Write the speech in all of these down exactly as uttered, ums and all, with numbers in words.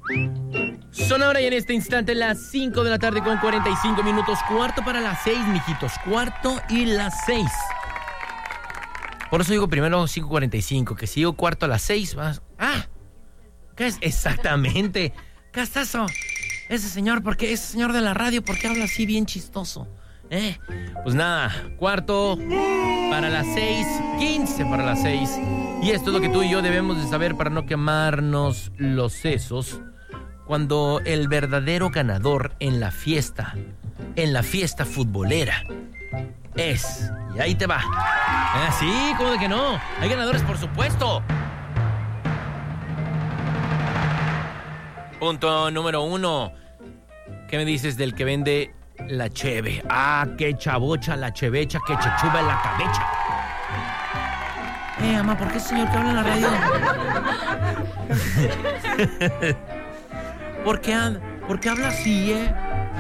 Son ahora y en este instante las cinco de la tarde con cuarenta y cinco minutos. Cuarto para las seis, mijitos. Cuarto y las seis. Por eso digo primero cinco cuarenta y cinco, que si digo cuarto a las seis, vas... ¡Ah! ¿Qué es? Exactamente. ¿Qué es eso? Ese señor, ¿por qué? Ese señor de la radio, ¿por qué habla así bien chistoso? ¿Eh? Pues nada, cuarto para las seis, quince para las seis. Y esto es lo que tú y yo debemos de saber para no quemarnos los sesos. Cuando el verdadero ganador en la fiesta, en la fiesta futbolera, es... Y ahí te va. ¿Eh? Sí, ¿cómo de que no? Hay ganadores, por supuesto. Punto número uno. ¿Qué me dices del que vende la cheve? Ah, qué chabocha la chevecha, que chechuba en la cabecha. Eh, mamá, ¿por qué ese señor que habla en la radio? ¿Por qué, ¿Por qué habla así, eh?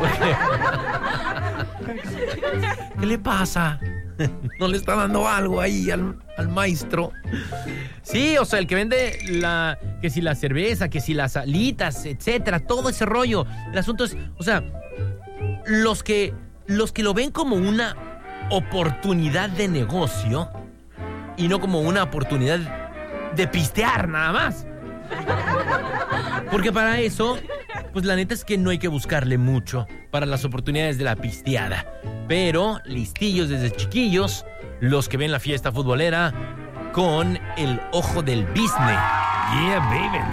¿Qué le pasa? ¿No le está dando algo ahí al, al maestro? Sí, o sea, el que vende la... Que si la cerveza, que si las alitas, etcétera, todo ese rollo. El asunto es, o sea, los que, los que lo ven como una oportunidad de negocio y no como una oportunidad de pistear nada más. Porque para eso, pues la neta es que no hay que buscarle mucho para las oportunidades de la pisteada. Pero listillos desde chiquillos, los que ven la fiesta futbolera con el ojo del business. Yeah, babies.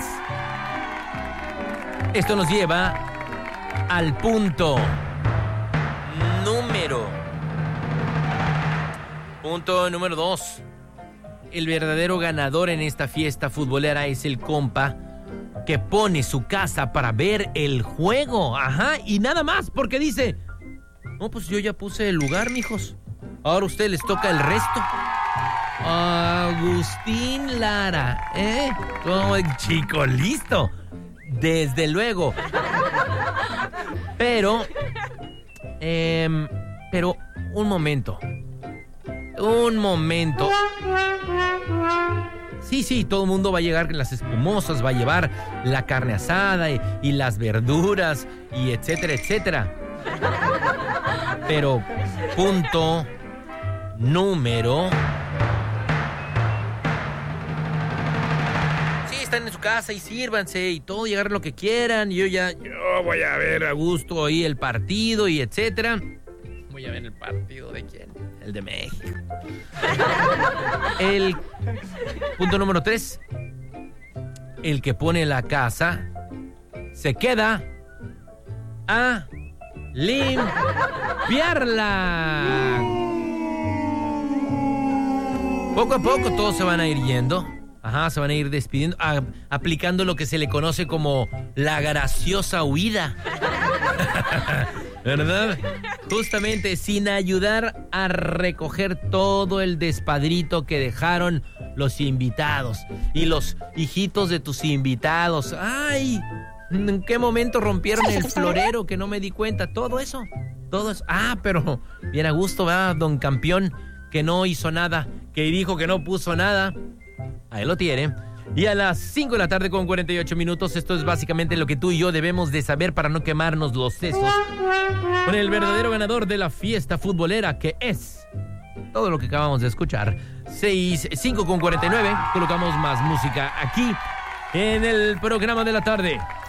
Esto nos lleva al punto número. Punto número dos. El verdadero ganador en esta fiesta futbolera es el compa que pone su casa para ver el juego. Ajá, y nada más, porque dice... No, pues yo ya puse el lugar, mijos. Ahora a ustedes les toca el resto. Agustín Lara, ¿eh? Como el chico, listo. Desde luego. Pero, eh, pero, un momento. Un momento. Sí, sí, todo el mundo va a llegar con las espumosas, va a llevar la carne asada y, y las verduras y etcétera, etcétera. Pero, punto número... Sí, están en su casa y sírvanse y todo, y agarren lo que quieran. Y yo ya, yo voy a ver a gusto ahí el partido y etcétera. Voy a ver el partido de quién, el de México. El punto número tres. El que pone la casa se queda a limpiarla. Poco a poco todos se van a ir yendo. Ajá, se van a ir despidiendo, a, aplicando lo que se le conoce como la graciosa huida. ¿Verdad? Justamente sin ayudar a recoger todo el despadrito que dejaron los invitados y los hijitos de tus invitados. ¡Ay! ¿En qué momento rompieron el florero que no me di cuenta? Todo eso, todo eso. Ah, pero bien a gusto, ¿verdad? Don Campeón, que no hizo nada, que dijo que no puso nada. Ahí lo tiene. Y a las cinco de la tarde con cuarenta y ocho minutos, esto es básicamente lo que tú y yo debemos de saber para no quemarnos los sesos con el verdadero ganador de la fiesta futbolera, que es todo lo que acabamos de escuchar. seis, cinco con cuarenta y nueve, colocamos más música aquí en el programa de la tarde.